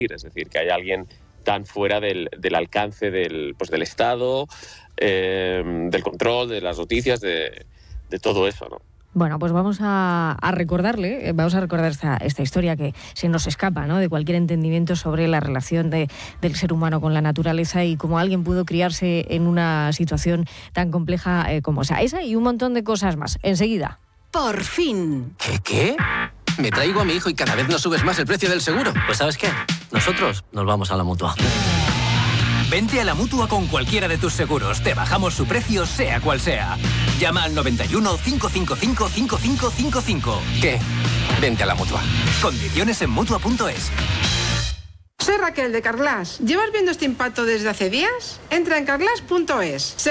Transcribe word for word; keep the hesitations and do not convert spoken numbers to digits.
es decir, que hay alguien tan fuera del, del alcance del, pues, del Estado, eh, del control, de las noticias, de, de todo eso, ¿no? Bueno, pues vamos a, a recordarle, eh, vamos a recordar esta, esta historia que se nos escapa, ¿no?, de cualquier entendimiento sobre la relación de, del ser humano con la naturaleza y cómo alguien pudo criarse en una situación tan compleja eh, como esa. Esa y un montón de cosas más. Enseguida. Por fin. ¿Qué, qué? Me traigo a mi hijo y cada vez nos subes más el precio del seguro. Pues ¿sabes qué? Nosotros nos vamos a la Mutua. Vente a la Mutua con cualquiera de tus seguros. Te bajamos su precio, sea cual sea. Llama al noventa y uno, cinco cinco cinco, cinco cinco cinco cinco. ¿Qué? Vente a la Mutua. Condiciones en Mutua punto es. Soy Raquel de Carglass. ¿Llevas viendo este impacto desde hace días? Entra en carglass punto es.